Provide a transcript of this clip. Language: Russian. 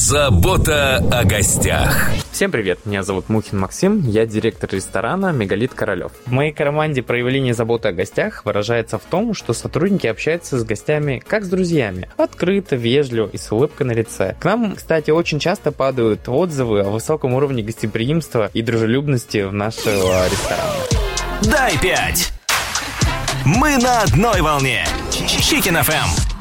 Забота о гостях. Всем привет, меня зовут Мухин Максим, я директор ресторана «Мегалит Королев». В моей команде проявление заботы о гостях выражается в том, что сотрудники общаются с гостями как с друзьями, открыто, вежливо и с улыбкой на лице. К нам, кстати, очень часто падают отзывы о высоком уровне гостеприимства и дружелюбности в нашего ресторана. Дай 5! Мы на одной волне. Chicken FM.